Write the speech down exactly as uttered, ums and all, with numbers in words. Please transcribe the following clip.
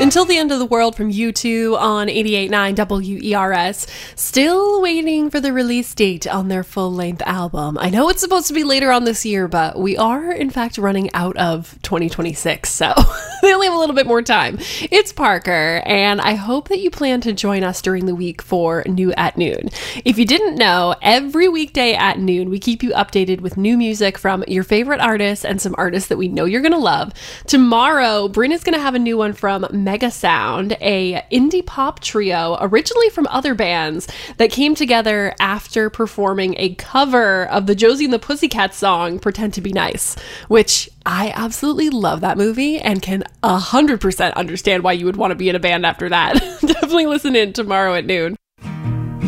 Until the End of the World from U two on eighty-eight point nine W E R S. Still waiting for the release date on their full-length album. I know it's supposed to be later on this year, but we are, in fact, running out of twenty twenty-six, so they only have a little bit more time. It's Parker, and I hope that you plan to join us during the week for New at Noon. If you didn't know, every weekday at noon, we keep you updated with new music from your favorite artists and some artists that we know you're going to love. Tomorrow, Bryn is going to have a new one from Mega Sound, a indie pop trio originally from other bands that came together after performing a cover of the Josie and the Pussycats song Pretend to Be Nice, which I absolutely love that movie and can one hundred percent understand why you would want to be in a band after that. Definitely listen in tomorrow at noon.